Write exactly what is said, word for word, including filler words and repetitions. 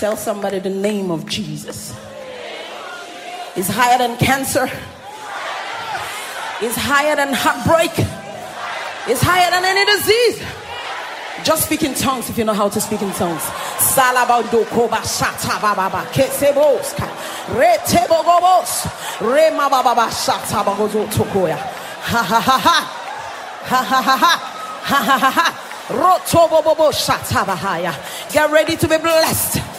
Tell somebody the name of Jesus is higher than cancer. Is higher than heartbreak. Is higher than any disease. Just speak in tongues if you know how to speak in tongues. Salabando koba shata baba keseboska retebogobos rema baba shata bagozo tokoya. Ha ha ha ha ha ha ha ha ha ha ha ha. Rotobobobo shata bahaya. Get ready to be blessed.